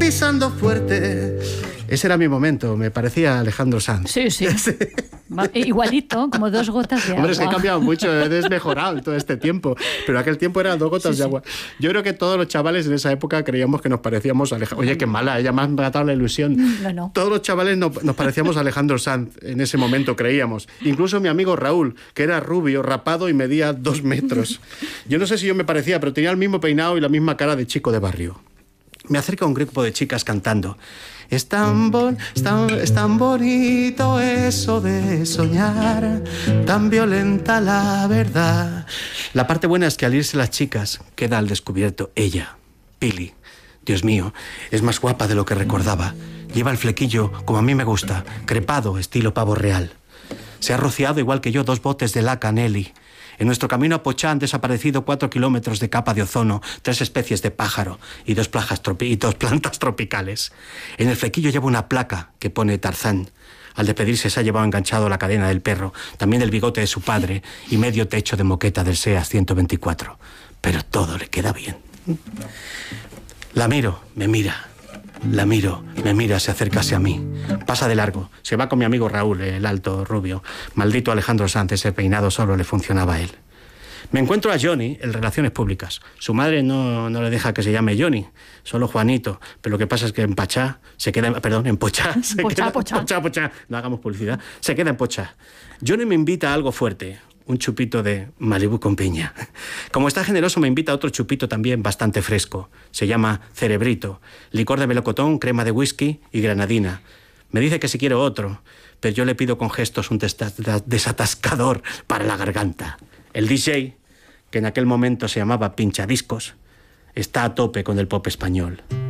pisando fuerte. Ese era mi momento, me parecía Alejandro Sanz. Sí. Igualito, como dos gotas de agua. Hombre, es que he cambiado mucho, he desmejorado todo este tiempo, pero aquel tiempo eran 2 gotas de agua. Yo creo que todos los chavales en esa época creíamos que nos parecíamos a Alejandro. Oye, qué mala, ella me ha matado la ilusión. No. Todos los chavales nos parecíamos a Alejandro Sanz, en ese momento creíamos. Incluso mi amigo Raúl, que era rubio, rapado y medía 2 metros. Yo no sé si yo me parecía, pero tenía el mismo peinado y la misma cara de chico de barrio. Me acerca un grupo de chicas cantando. Es tan bonito eso de soñar, tan violenta la verdad. La parte buena es que al irse las chicas, queda al descubierto ella, Pili. Dios mío, es más guapa de lo que recordaba. Lleva el flequillo como a mí me gusta, crepado, estilo pavo real. Se ha rociado igual que yo 2 botes de laca Nelly. En nuestro camino a Pochá han desaparecido 4 kilómetros de capa de ozono, 3 especies de pájaro y 2 plantas tropicales. En el flequillo lleva una placa que pone Tarzán. Al despedirse se ha llevado enganchado la cadena del perro, también el bigote de su padre y medio techo de moqueta del SEAT 124. Pero todo le queda bien. La miro, me mira. La miro, me mira, se acerca hacia mí. Pasa de largo, se va con mi amigo Raúl, el alto rubio. Maldito Alejandro Sanz, ese peinado solo le funcionaba a él. Me encuentro a Johnny en Relaciones Públicas. Su madre no le deja que se llame Johnny, solo Juanito. Pero lo que pasa es que en Pochá se queda... Pochá. No hagamos publicidad. Se queda en Pochá. Johnny me invita a algo fuerte. Un chupito de Malibú con piña. Como está generoso, me invita a otro chupito también bastante fresco. Se llama Cerebrito. Licor de melocotón, crema de whisky y granadina. Me dice que si quiero otro, pero yo le pido con gestos un desatascador para la garganta. El DJ, que en aquel momento se llamaba Pinchadiscos, está a tope con el pop español.